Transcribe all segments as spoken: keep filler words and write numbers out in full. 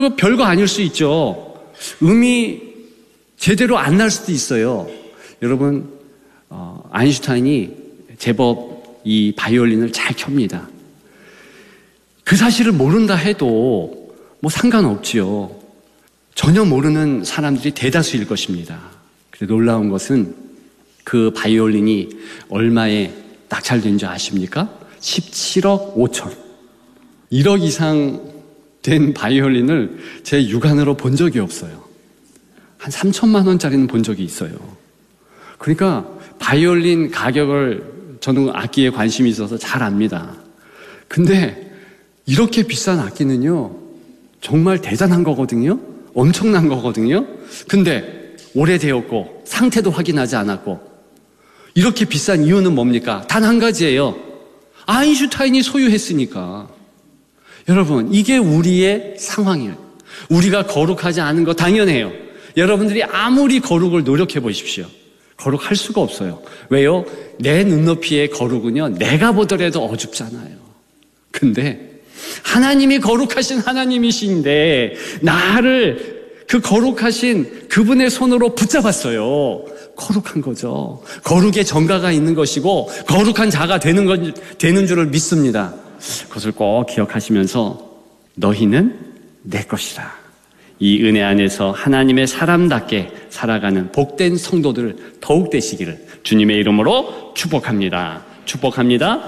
별거 아닐 수 있죠. 음이 제대로 안 날 수도 있어요. 여러분, 어, 아인슈타인이 제법 이 바이올린을 잘 켭니다. 그 사실을 모른다 해도 뭐 상관없지요. 전혀 모르는 사람들이 대다수일 것입니다. 그런데 놀라운 것은 그 바이올린이 얼마에 낙찰된 줄 아십니까? 십칠억 오천. 일억 이상 된 바이올린을 제 육안으로 본 적이 없어요. 한 삼천만 원짜리는 본 적이 있어요. 그러니까 바이올린 가격을 저는 악기에 관심이 있어서 잘 압니다. 근데 이렇게 비싼 악기는요, 정말 대단한 거거든요. 엄청난 거거든요. 근데 오래되었고 상태도 확인하지 않았고 이렇게 비싼 이유는 뭡니까? 단 한 가지예요. 아인슈타인이 소유했으니까. 여러분, 이게 우리의 상황이에요. 우리가 거룩하지 않은 거 당연해요. 여러분들이 아무리 거룩을 노력해 보십시오. 거룩할 수가 없어요. 왜요? 내 눈높이의 거룩은요, 내가 보더라도 어줍잖아요. 근데 하나님이 거룩하신 하나님이신데 나를 그 거룩하신 그분의 손으로 붙잡았어요. 거룩한 거죠. 거룩의 전가가 있는 것이고 거룩한 자가 되는 건 되는 줄을 믿습니다. 그것을 꼭 기억하시면서 너희는 내 것이라. 이 은혜 안에서 하나님의 사람답게 살아가는 복된 성도들 더욱 되시기를 주님의 이름으로 축복합니다. 축복합니다.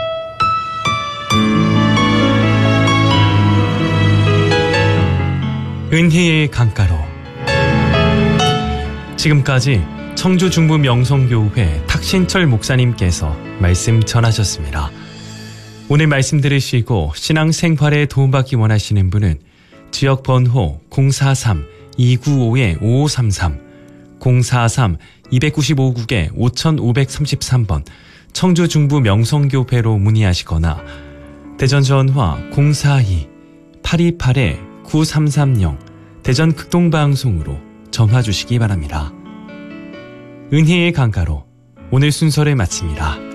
은혜의 강가로. 지금까지 청주 중부 명성교회 탁신철 목사님께서 말씀 전하셨습니다. 오늘 말씀 들으시고 신앙생활에 도움받기 원하시는 분은 지역 번호 공사삼 이구오 오오삼삼, 공사삼 이구오 국에 오오삼삼 번 청주 중부 명성교회로 문의하시거나 대전 전화 공사이 팔이팔 구삼삼영 대전 극동방송으로 전화 주시기 바랍니다. 은혜의 강가로 오늘 순서를 마칩니다.